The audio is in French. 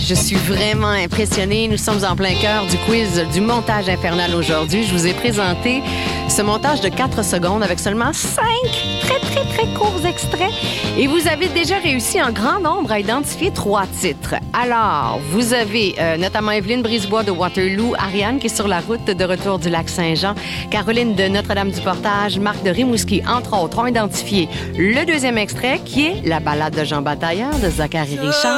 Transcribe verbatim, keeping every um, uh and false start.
je suis vraiment impressionnée. Nous sommes en plein cœur du quiz du montage infernal aujourd'hui. Je vous ai présenté ce montage de quatre secondes avec seulement cinq très, très, très courts extraits. Et vous avez déjà réussi en grand nombre à identifier trois titres. Alors, vous avez euh, notamment Evelyne Brisebois de Waterloo, Ariane qui est sur la route de retour du lac Saint-Jean, Caroline de Notre-Dame-du-Portage, Marc de Rimouski, entre autres, ont identifié le deuxième extrait qui est la ballade de Jean Batailleur de Zachary Richard.